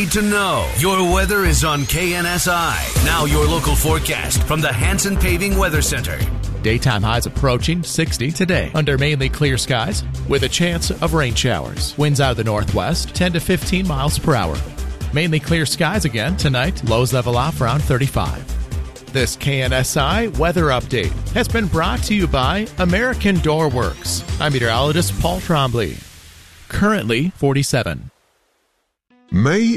need to know. Your weather is on KNSI. Now your local forecast from the Hanson Paving Weather Center. Daytime highs approaching 60 today under mainly clear skies with a chance of rain showers. Winds out of the northwest 10 to 15 miles per hour. Mainly clear skies again tonight. Lows level off around 35. This KNSI weather update has been brought to you by American Door Works. I'm meteorologist Paul Trombley. Currently 47. May